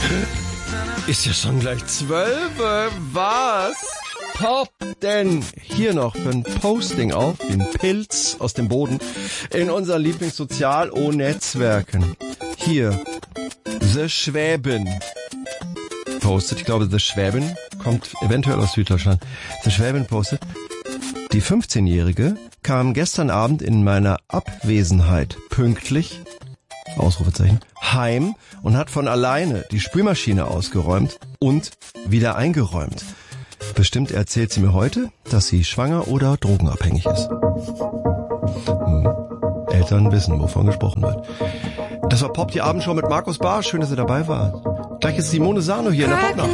Ist ja schon gleich 12. Was? Pop denn hier noch für ein Posting auf, wie ein Pilz aus dem Boden, in unseren Lieblingssozial-O-Netzwerken. Hier, The Schwäben postet, ich glaube, The Schwäben kommt eventuell aus Süddeutschland. The Schwäben postet, die 15-Jährige kam gestern Abend in meiner Abwesenheit pünktlich, Ausrufezeichen, heim und hat von alleine die Spülmaschine ausgeräumt und wieder eingeräumt. Bestimmt erzählt sie mir heute, dass sie schwanger oder drogenabhängig ist. Eltern wissen, wovon gesprochen wird. Das war Pop, die Abendshow mit Markus Barsch. Schön, dass ihr dabei wart. Gleich ist Simone Sano hier in der Popnacht.